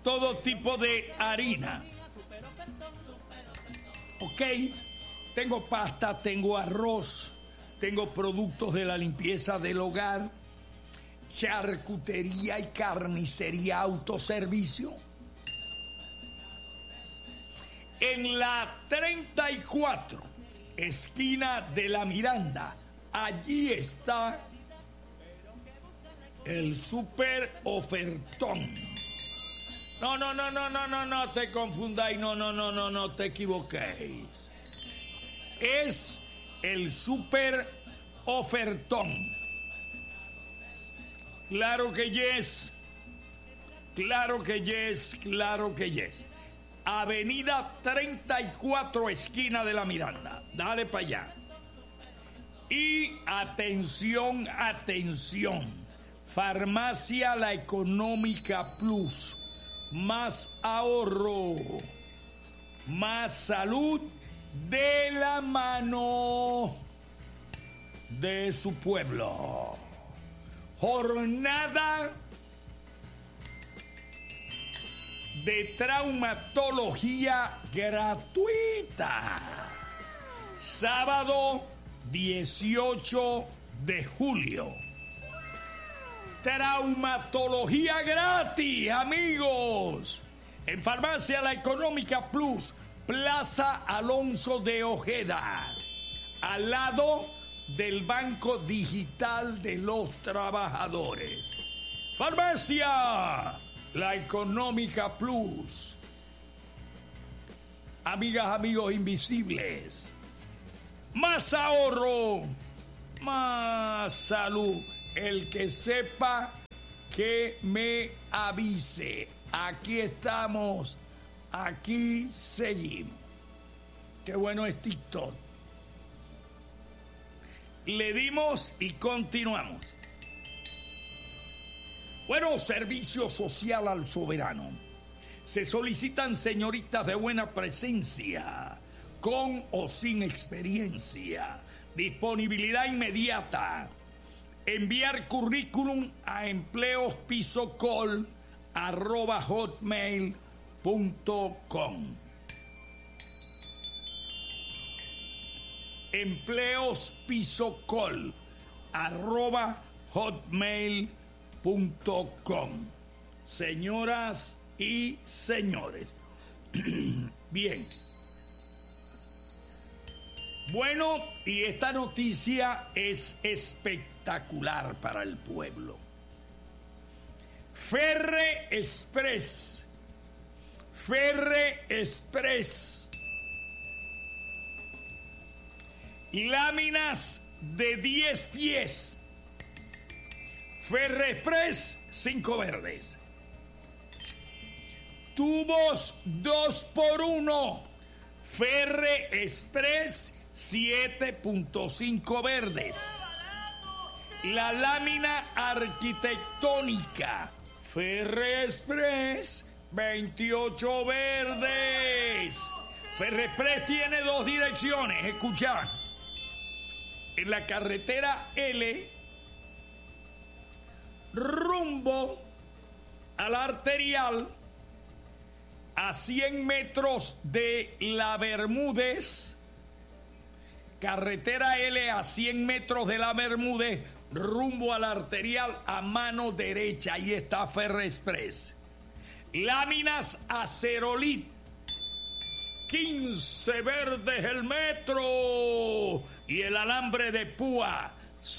todo tipo de harina. Ok, tengo pasta, tengo arroz, tengo productos de la limpieza del hogar, charcutería y carnicería autoservicio. En la 34, esquina de la Miranda, allí está el super ofertón. No te confundáis, no te equivoquéis. Es el super ofertón. Claro que yes. Claro que yes, claro que yes. Avenida 34, esquina de la Miranda. Dale para allá. Y atención, atención. Farmacia La Económica Plus. Más ahorro, más salud de la mano de su pueblo. Jornada de traumatología gratuita. Sábado 18 de julio. Traumatología gratis, amigos. En Farmacia La Económica Plus, Plaza Alonso de Ojeda, al lado del Banco Digital de los Trabajadores. Farmacia La Económica Plus. Amigas, amigos invisibles. Más ahorro, más salud. El que sepa, que me avise. Aquí estamos, aquí seguimos. Qué bueno es TikTok. Le dimos y continuamos. Bueno, servicio social al soberano. Se solicitan señoritas de buena presencia, con o sin experiencia. Disponibilidad inmediata. Enviar currículum a empleospisocol@hotmail.com. empleospisocol@hotmail.com. Señoras y señores. Bien. Bueno, y esta noticia es espectacular para el pueblo. Ferre Express. Láminas de 10 pies. Ferre Express, 5 verdes. Tubos 2x1. Ferre Express, 7.5 verdes. La lámina arquitectónica Ferre Express, 28 verdes. Ferre Express tiene 2 direcciones. Escuchad. En la carretera L, rumbo a la arterial, a 100 metros de la Bermúdez. Carretera L a 100 metros de la Bermúdez, rumbo a la arterial a mano derecha. Ahí está Ferre Express. Láminas Acerolit, 15 verdes el metro. Y el alambre de púa,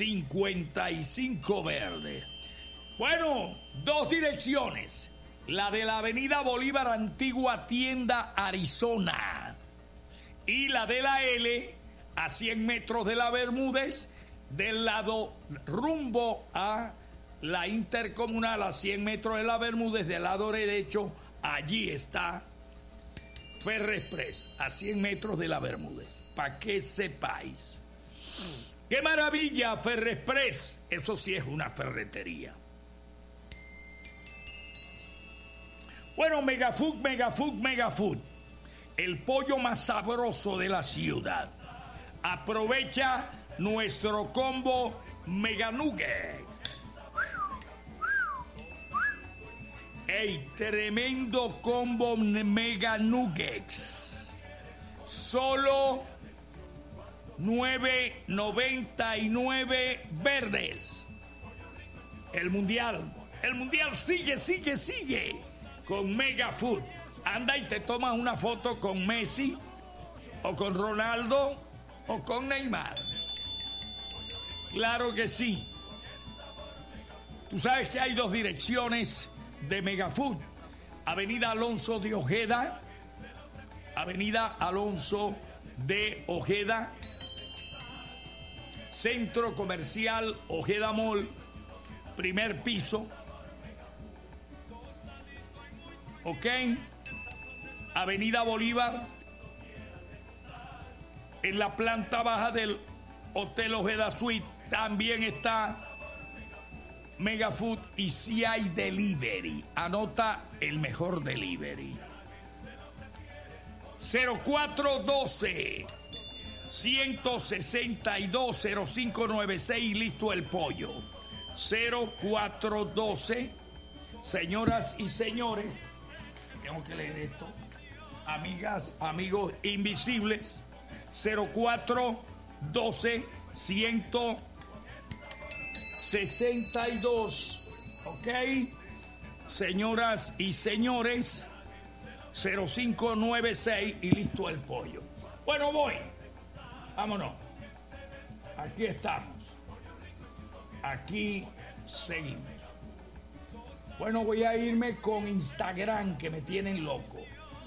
55 verdes. Bueno, 2 direcciones. La de la avenida Bolívar, Antigua Tienda, Arizona. Y la de la L, a 100 metros de la Bermúdez, del lado rumbo a la Intercomunal, a 100 metros de la Bermúdez, del lado derecho, allí está Ferre Express, a 100 metros de la Bermúdez, para que sepáis. ¡Qué maravilla, Ferre Express! Eso sí es una ferretería. Bueno, Megafood. El pollo más sabroso de la ciudad. Aprovecha nuestro combo Mega Nuggets. ¡Ey! Tremendo combo Mega Nuggets. Solo 9.99 verdes. El mundial sigue con Mega Food. Anda y te tomas una foto con Messi o con Ronaldo o con Neymar. Claro que sí. Tú sabes que hay dos direcciones de Mega Food. Avenida Alonso de Ojeda. Centro Comercial Ojeda Mall, primer piso. ¿Ok? Avenida Bolívar, en la planta baja del Hotel Ojeda Suite, también está Mega Food. Y si hay delivery, anota el mejor delivery. 0412-162-0596, listo el pollo. 0412, señoras y señores, tengo que leer esto, amigas, amigos invisibles, 0412-162, ok, señoras y señores, 0596 y listo el pollo. Bueno, voy. Vámonos. Aquí estamos. Aquí seguimos. Bueno, voy a irme con Instagram, que me tienen loco.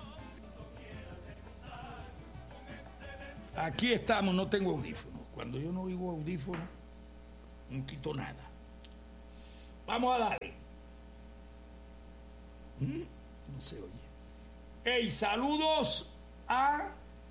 Aquí estamos, no tengo audífonos. Cuando yo no oigo audífonos, no quito nada. Vamos a darle. No se oye. Hey, saludos a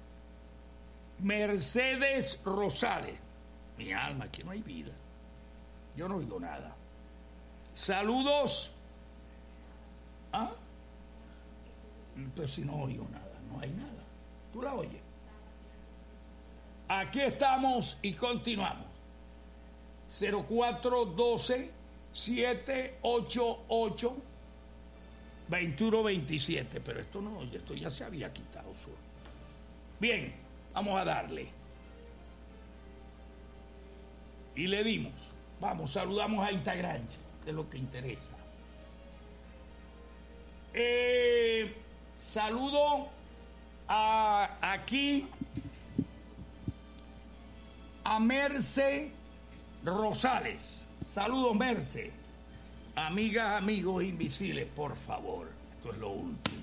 Mercedes Rosales. Mi alma, aquí no hay vida. Yo no oigo nada. Saludos. ¿Ah? Pero si no oigo nada, no hay nada. ¿Tú la oyes? Aquí estamos y continuamos. 0412-788-2127. Pero esto no, esto ya se había quitado solo. Bien, vamos a darle. Y le dimos. Vamos, saludamos a Instagram, que es lo que interesa. Saludo aquí a Merce Rosales. Saludos, Merce. Amigas, amigos invisibles, por favor. Esto es lo último.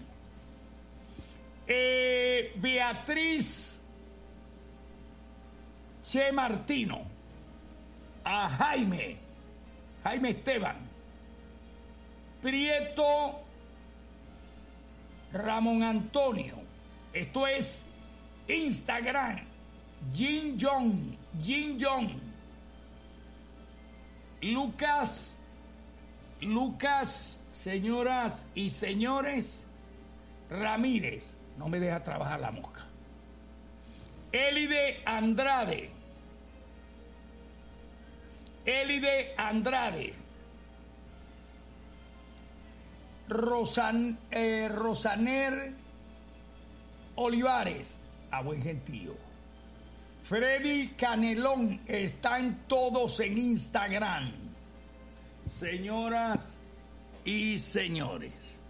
Beatriz Che Martino. A Jaime Esteban. Prieto Ramón Antonio. Esto es Instagram. Jin Jong. Lucas, señoras y señores, Ramírez. No me deja trabajar la mosca. Elide Andrade. Rosaner Olivares, a buen gentío. Freddy Canelón, están todos en Instagram. Señoras y señores,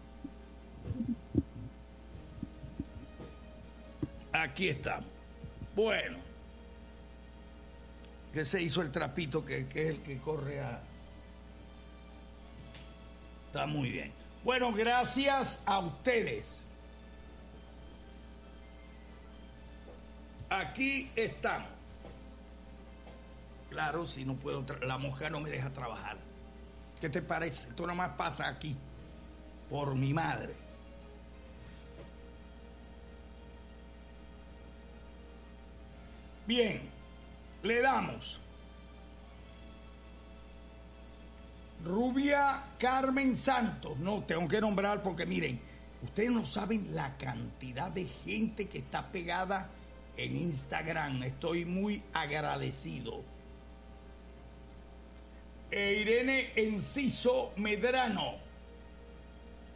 aquí estamos. Bueno, que se hizo el trapito que es el que corre a... Está muy bien. Bueno, gracias a ustedes. Aquí estamos. Claro, si no puedo, la mosca no me deja trabajar. ¿Qué te parece? Esto nada más pasa aquí, por mi madre. Bien, le damos. Rubia Carmen Santos. No, tengo que nombrar porque miren, ustedes no saben la cantidad de gente que está pegada en Instagram. Estoy muy agradecido. Irene Enciso Medrano.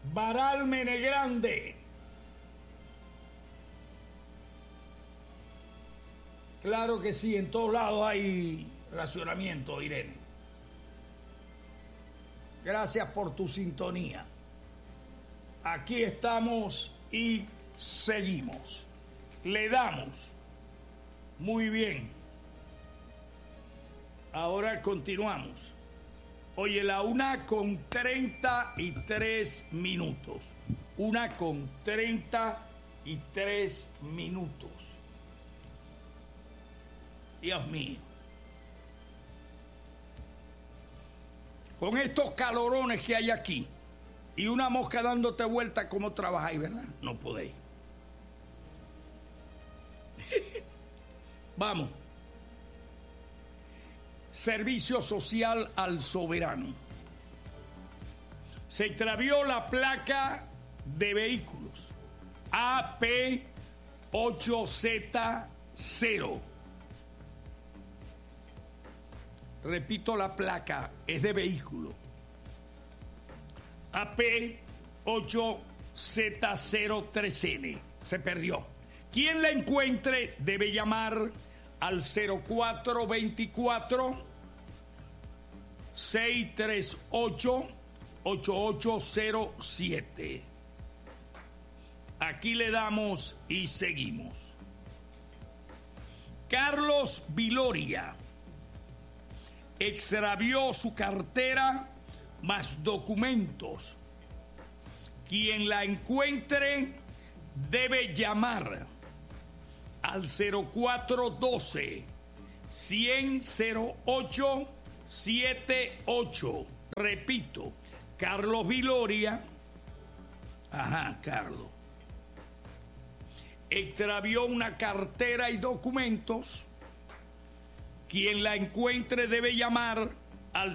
Baral Menegrande. Claro que sí, en todos lados hay racionamiento, Irene. Gracias por tu sintonía. Aquí estamos y seguimos. Le damos. Muy bien. Ahora continuamos. Oye, la 1:33. 1:33. Dios mío. Con estos calorones que hay aquí y una mosca dándote vuelta, ¿cómo trabajáis, verdad? No podéis. Vamos. Servicio social al soberano. Se extravió la placa de vehículos AP8Z0. Repito, la placa es de vehículo. AP8Z03N. Se perdió. Quien la encuentre debe llamar al 0424-638-8807. Aquí le damos y seguimos. Carlos Viloria extravió su cartera más documentos. Quien la encuentre debe llamar al 0412-100-878. Repito, Carlos Viloria, Carlos, extravió una cartera y documentos. Quien la encuentre debe llamar al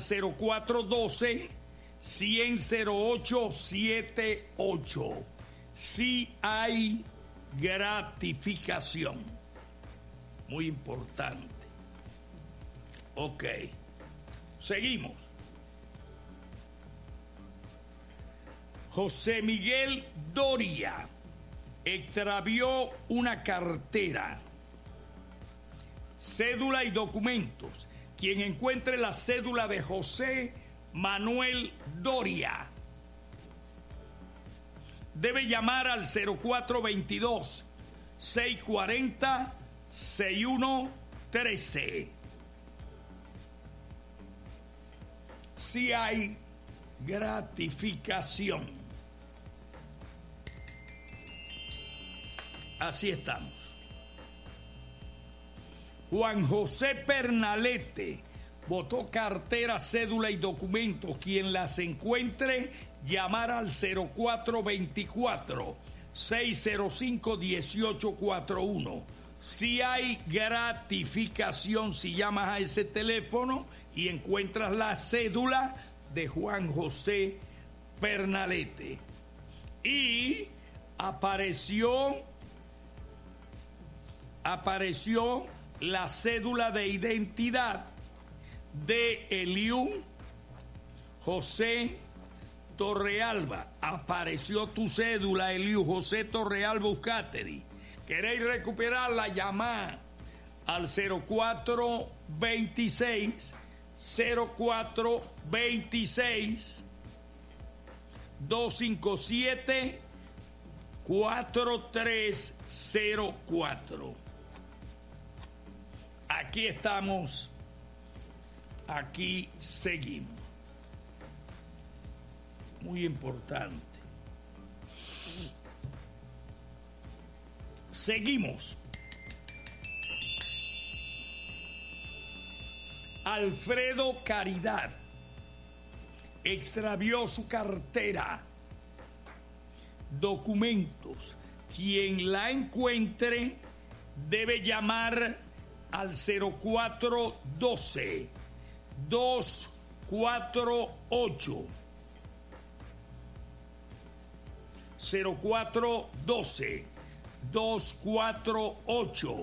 0412-100-878. Si hay gratificación. Muy importante. Ok. Seguimos. José Miguel Doria extravió una cartera, cédula y documentos. Quien encuentre la cédula de José Manuel Doria debe llamar al 0422-640-6113. Si hay gratificación. Así estamos. Juan José Pernalete botó cartera, cédula y documentos. Quien las encuentre, llamar al 0424-605-1841. Si hay gratificación, si llamas a ese teléfono y encuentras la cédula de Juan José Pernalete. Y apareció la cédula de identidad de Eliú José Torrealba. Apareció tu cédula, Eliú José Torrealba Uzcateri. ¿Queréis recuperarla? Llamad al 0426 257 4304. Aquí estamos, aquí seguimos. Muy importante. Seguimos. Alfredo Caridad extravió su cartera, documentos. Quien la encuentre debe llamar al 0412 248 0412 248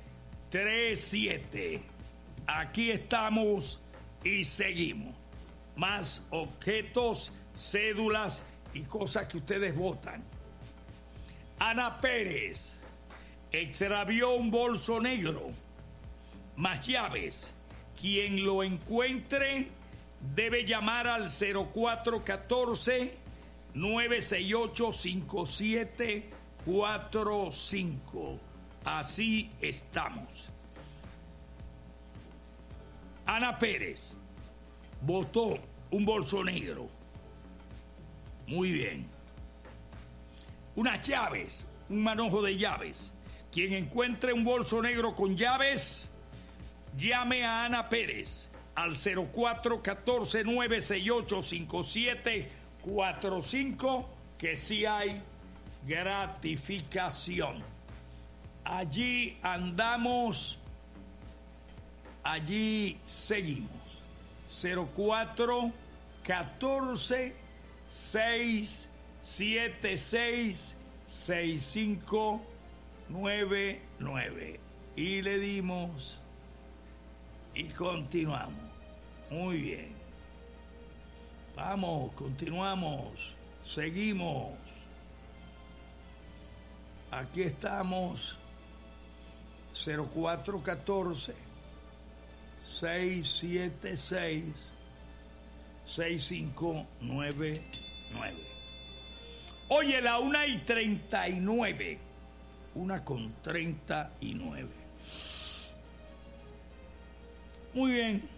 1537. Aquí estamos y seguimos. más objetos, cédulas y cosas que ustedes votan. Ana Pérez extravió un bolso negro más llaves. Quien lo encuentre debe llamar al 0414-968-5745. Así estamos. Ana Pérez botó un bolso negro. Muy bien. Unas llaves, un manojo de llaves. Quien encuentre un bolso negro con llaves, llame a Ana Pérez al 0414-968-5745, que sí hay gratificación. Allí andamos, allí seguimos. 04-14-676-6599. Y le dimos y continuamos. Muy bien. Vamos, continuamos, seguimos. Aquí estamos. 0414-676-6599. Oye, la 1:39. 1:39. Muy bien.